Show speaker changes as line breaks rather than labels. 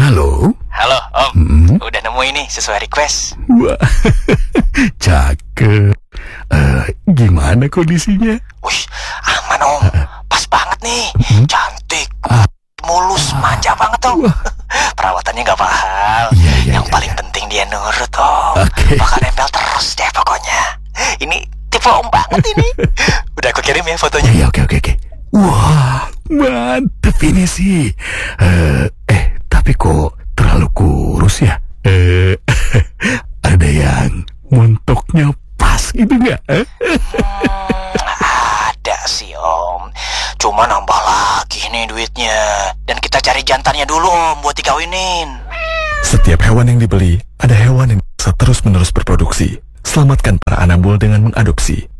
Halo?
Halo, Om. Udah nemu ini sesuai request.
Wah, cakep. Gimana kondisinya?
Wih, aman, Om. Pas banget nih. Cantik, mulus, manja banget, Om. Perawatannya gak mahal. Yang paling penting dia nurut, Om. Bakal nempel terus deh pokoknya. Ini tipe Om banget ini. Udah aku kirim ya fotonya.
Oke. Wah, mantep ini sih. Tapi kok terlalu kurus ya? Ada yang montoknya pas gitu nggak?
Ada sih, Om. Cuma nambah lagi nih duitnya. Dan kita cari jantannya dulu, Om, buat dikawinin.
Setiap hewan yang dibeli, ada hewan yang bisa terus-menerus berproduksi. Selamatkan para anabul dengan mengadopsi.